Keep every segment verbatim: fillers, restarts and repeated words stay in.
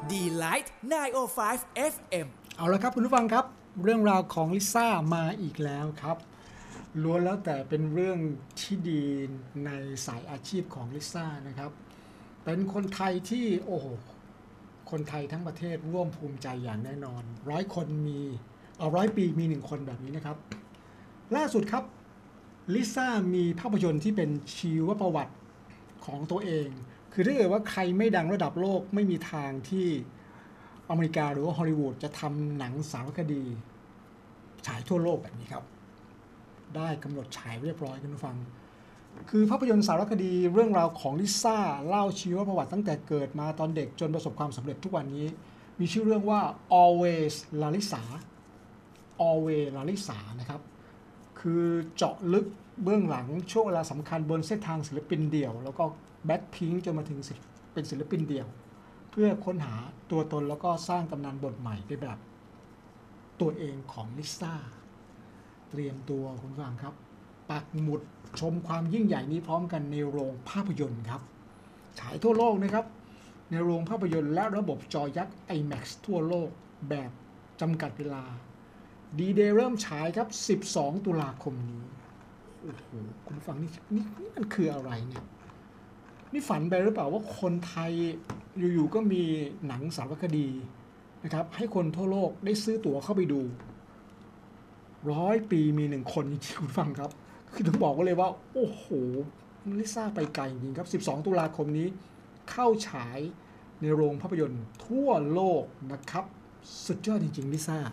Delight ไนน์ โอ ไฟว์ เอฟ เอ็มเอาละครับคุณผู้ฟังครับเรื่องราวของลิซ่ามาอีกแล้วครับล้วนแล้วแต่เป็นเรื่องที่ดีในสายอาชีพของลิซ่านะครับเป็นคนไทยที่โอ้โหคนไทยทั้งประเทศร่วมภูมิใจอย่างแน่นอนร้อยคนมีเอาร้อยปีมีหนึ่งคนแบบนี้นะครับล่าสุดครับลิซ่ามีภาพยนตร์ที่เป็นชีวประวัติของตัวเองคือถ้าเกิดว่าใครไม่ดังระดับโลกไม่มีทางที่อเมริกาหรือว่าฮอลลีวูดจะทำหนังสารคดีฉายทั่วโลกแบบนี้ครับได้กำหนดฉายเรียบร้อยคุณผู้ฟังคือภาพยนตร์สารคดีเรื่องราวของลิซ่าเล่าชีวประวัติตั้งแต่เกิดมาตอนเด็กจนประสบความสำเร็จทุกวันนี้มีชื่อเรื่องว่า Always Lalisa Always Lalisa นะครับคือเจาะลึกเบื้องหลังช่วงเวลาสำคัญบนเส้นทางศิลปินเดี่ยวแล้วก็แบ็คพิงค์จนมาถึงเป็นศิลปินเดี่ยวเพื่อค้นหาตัวตนแล้วก็สร้างตำนานบทใหม่ในแบบตัวเองของลิซ่าเตรียมตัวคุณผู้ฟังครับปักหมุดชมความยิ่งใหญ่นี้พร้อมกันในโรงภาพยนตร์ครับฉายทั่วโลกนะครับในโรงภาพยนตร์และระบบจอยักษ์ ไอแม็กซ์ ทั่วโลกแบบจำกัดเวลาดีเดย์เริ่มฉายครับสิบสองตุลาคมนี้โอ้โหคุณผู้ฟังนี่นี่นี่มันคืออะไรเนี่ยนี่ฝันไปหรือเปล่าว่าคนไทยอยู่ๆก็มีหนังสารคดีนะครับให้คนทั่วโลกได้ซื้อตั๋วเข้าไปดูร้อยปีมีหนึ่งคนจริงๆคุณฟังครับคือต้องบอกว่าเลยว่าโอ้โหลิซ่าไปไกลจริงครับสิบสองตุลาคมนี้เข้าฉายในโรงภาพยนตร์ทั่วโลกนะครับสุดยอดจริงๆลิซ่า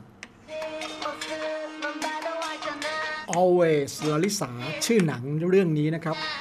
Always ลาลิสาชื่อหนังเรื่องนี้นะครับ